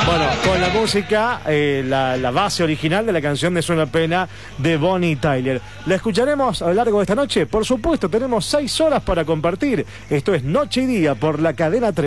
Bueno, con la música, la base original de la canción de Suena Pena de Bonnie Tyler. ¿La escucharemos a lo largo de esta noche? Por supuesto, tenemos 6 horas para compartir. Esto es Noche y Día por la Cadena 3.